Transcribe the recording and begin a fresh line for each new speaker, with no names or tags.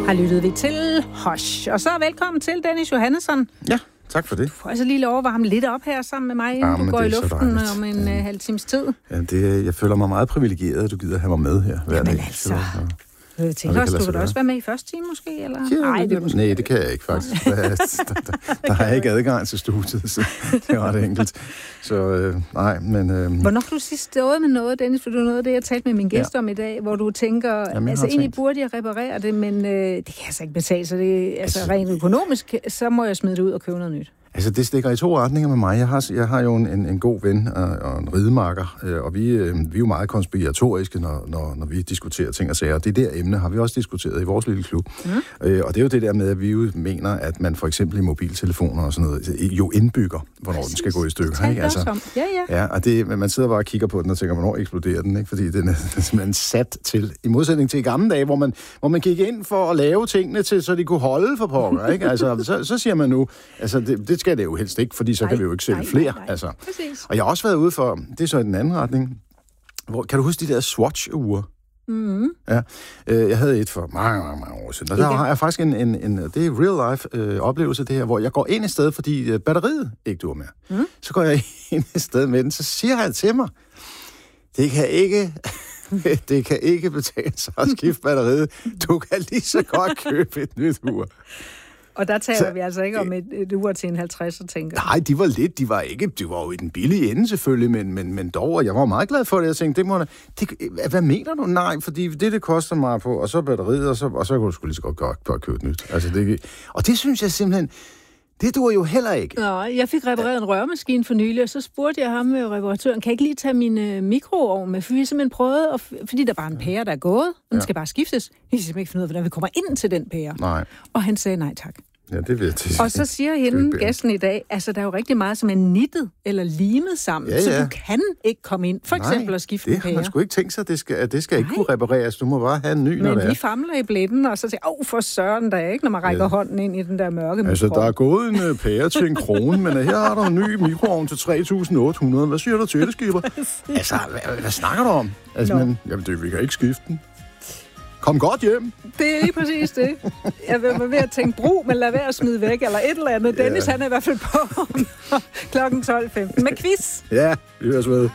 Har lyttet vi til Hush. Og så velkommen til Dennis Johannesson.
Ja, tak for det.
Du får altså lige lov at varme lidt op her sammen med mig, inden du går i luften om en halv times tid.
Ja, jeg føler mig meget privilegeret, at du gider have mig med her hver dag.
Altså, jeg tænker også, du vil også være med i første time måske? Eller?
Ja, nej, det kan jeg ikke faktisk. Der har jeg ikke adgang til studiet, så det er ret enkelt. Så nej, men...
Hvornår har du sidst stået med noget, Dennis? For det er noget af det, jeg talte med min gæst om i dag, hvor du tænker, egentlig burde jeg reparere det, men det kan altså ikke betale sig. Altså rent økonomisk, så må jeg smide det ud og købe noget nyt.
Altså, det stikker i to retninger med mig. Jeg har jo en god ven og en ridemarker, og vi er jo meget konspiratoriske, når vi diskuterer ting og sager. Det der emne har vi også diskuteret i vores lille klub. Og det er jo det der med, at vi jo mener, at man for eksempel i mobiltelefoner og sådan noget, jo indbygger, hvornår den skal gå i stykker. Ikke? Altså, ja, og man sidder bare og kigger på den og tænker, hvornår eksploderer den, ikke? Fordi den er simpelthen sat til, i modsætning til i gamle dage, hvor man gik ind for at lave tingene til, så de kunne holde for pokker, ikke? Altså, så siger man nu, altså det skal det jo helst ikke, fordi så kan vi jo ikke sælge flere. Nej. Altså. Og jeg har også været ude for, det er så i den anden retning, kan du huske de der Swatch-ure? Mm-hmm. Ja, jeg havde et for mange år siden, og der har jeg faktisk en det er real-life oplevelse, det her, hvor jeg går ind i stedet, fordi batteriet ikke duer mere. Så går jeg ind i stedet med den, så siger han til mig, det kan ikke betale sig at skifte batteriet. Du kan lige så godt købe et nyt ur.
Og der taler vi altså ikke om et ur til en 50'er, tænker.
Nej, de var jo i den billige ende selvfølgelig, men dog, og jeg var meget glad for det. Jeg tænkte, hvad mener du? Nej, fordi det koster mig på, og så batteriet, og så kunne du sgu lige så godt købe et nyt. Altså, og det synes jeg simpelthen, det duer jo heller ikke.
Nå, jeg fik repareret en rørmaskine for nylig, og så spurgte jeg ham, reparatøren, kan jeg ikke lige tage min mikroovn med? For vi har simpelthen prøvet, fordi der bare er en pære, der er gået, og den skal bare skiftes. Vi kan simpelthen ikke finde ud af, hvordan vi kommer ind til den pære.
Nej.
Og han sagde nej tak.
Ja, det ved jeg.
Og så siger hende gæsten i dag, altså der er jo rigtig meget, som er nittet eller limet sammen, så du kan ikke komme ind, for eksempel at skifte en pære.
Det har man sgu ikke tænkt sig, det skal ikke kunne repareres, du må bare have en ny, når det er.
Men vi famler i blænden, og så siger for søren der ikke, når man rækker hånden ind i den der mørke mikro.
Altså, der er gået en pære til en krone, men her har du en ny mikroovn til 3.800. Hvad siger du til det, skipper? Altså, hvad snakker du om? Altså, vi kan ikke skifte den. Kom godt hjem.
Det er lige præcis det. Jeg var ved at tænke brug, men lad være at smide væk, eller et eller andet. Dennis, han er i hvert fald på klokken 12.15 med quiz.
Ja, vi høres ved.